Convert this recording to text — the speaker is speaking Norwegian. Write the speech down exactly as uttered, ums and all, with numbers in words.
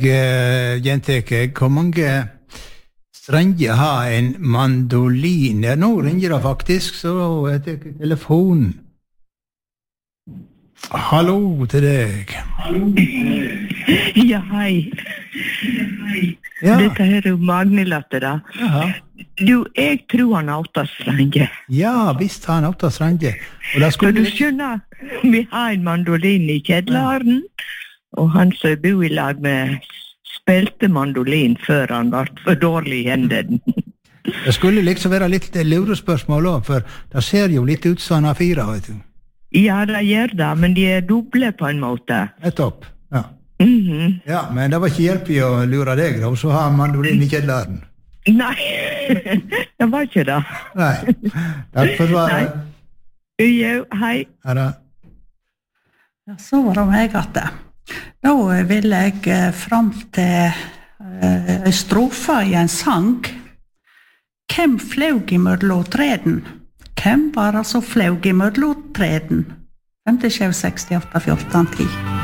Jenteke, hvor mange strenger har en mandolin? Ja, nå ringer det faktisk, så jeg tar telefonen. Hallo til deg. Ja, hei. Ja. Dette her er jo Magnelatte da. Jaha. Du, jeg tror han har åtta strenger. Ja, visst har han åtta strenger. Og da For skulle du skjønner, vi har en mandolin i kjedlaren, og han som bor i lag med spilte mandolin før han var for dårlig i hendene. Det skulle liksom være litt lurespørsmål også, for det ser jo litt ut som han har fire, vet du. Ja, det gjør det, men de er doble på en måte. Nettopp, ja. Mhm. Ja, men det var ikke hjelp i å lure deg, da, så har han mandolin i kjedlaren. Nei, det var ikke det. Nei, takk for svaret. Jo, hei. Ha det. Ja, så var det meg at det. Nå vil jeg fram til uh, en strofe i en sang. Hvem flaug i mødlåtreden? Hvem var det som flaug i mødlåtreden? fem sju seks åtte fjorten ti